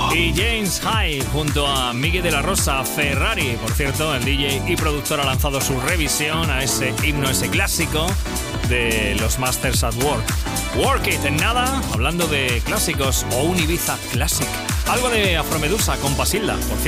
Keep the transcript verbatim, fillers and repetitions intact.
Y James Hype junto a Miguel de la Rosa Ferrari. Por cierto, el D J y productor ha lanzado su revisión a ese himno, ese clásico de los Masters at Work. Work It, en nada, hablando de clásicos o un Ibiza Classic. Algo de Afromedusa con Pasilda, por cierto.